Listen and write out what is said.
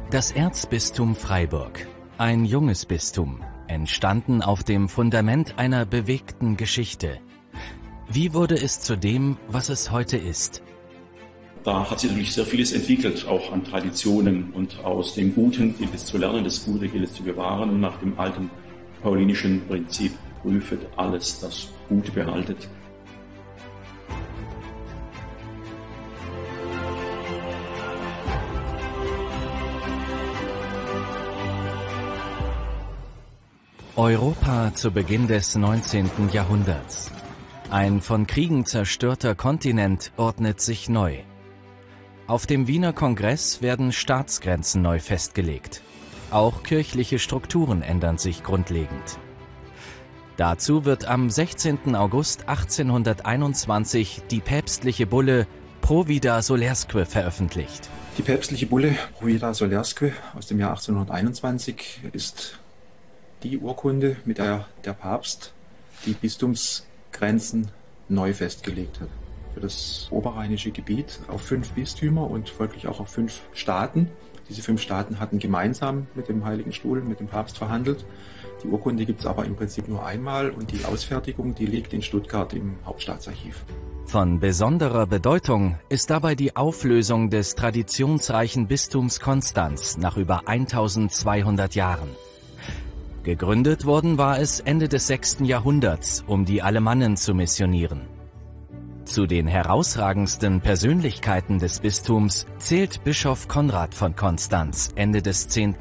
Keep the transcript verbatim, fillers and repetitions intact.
Das Erzbistum Freiburg, ein junges Bistum, entstanden auf dem Fundament einer bewegten Geschichte. Wie wurde es zu dem, was es heute ist? Da hat sich natürlich sehr vieles entwickelt, auch an Traditionen, und aus dem Guten gilt es zu lernen, das Gute gilt es zu bewahren, und nach dem alten paulinischen Prinzip: prüfet alles, das Gute behaltet. Europa zu Beginn des neunzehnten Jahrhunderts. Ein von Kriegen zerstörter Kontinent ordnet sich neu. Auf dem Wiener Kongress werden Staatsgrenzen neu festgelegt. Auch kirchliche Strukturen ändern sich grundlegend. Dazu wird am sechzehnten August achtzehnhunderteinundzwanzig die päpstliche Bulle Provida Solersque veröffentlicht. Die päpstliche Bulle Provida Solersque aus dem Jahr achtzehnhunderteinundzwanzig ist die Urkunde, mit der der Papst die Bistumsgrenzen neu festgelegt hat. Für das oberrheinische Gebiet auf fünf Bistümer und folglich auch auf fünf Staaten. Diese fünf Staaten hatten gemeinsam mit dem Heiligen Stuhl, mit dem Papst verhandelt. Die Urkunde gibt es aber im Prinzip nur einmal, und die Ausfertigung, die liegt in Stuttgart im Hauptstaatsarchiv. Von besonderer Bedeutung ist dabei die Auflösung des traditionsreichen Bistums Konstanz nach über eintausendzweihundert Jahren. Gegründet worden war es Ende des sechsten Jahrhunderts, um die Alemannen zu missionieren. Zu den herausragendsten Persönlichkeiten des Bistums zählt Bischof Konrad von Konstanz Ende des zehnten